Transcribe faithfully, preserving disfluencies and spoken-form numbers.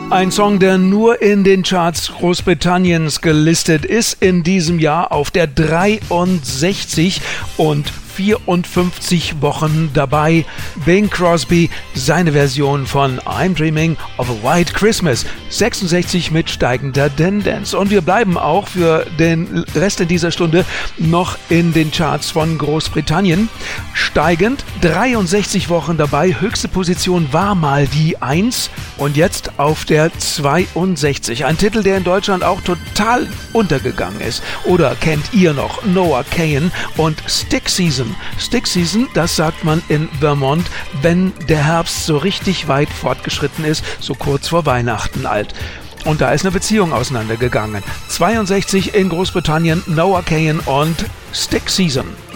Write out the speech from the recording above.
Ein Song, der nur in den Charts Großbritanniens gelistet ist, in diesem Jahr auf der dreiundsechzig und vierundfünfzig Wochen dabei. Bing Crosby, seine Version von I'm Dreaming of a White Christmas, sechsundsechzig mit steigender Tendenz. Und wir bleiben auch für den Rest in dieser Stunde noch in den Charts von Großbritannien. Steigend, dreiundsechzig Wochen dabei, höchste Position war mal die eins und jetzt auf der zweiundsechzig. Ein Titel, der in Deutschland auch total untergegangen ist. Oder kennt ihr noch Noah Kahan und Stick Season? Stick Season, das sagt man in Vermont, wenn der Herbst so richtig weit fortgeschritten ist, so kurz vor Weihnachten alt. Und da ist eine Beziehung auseinandergegangen. zweiundsechzig in Großbritannien, Noah Kahan und Stick Season.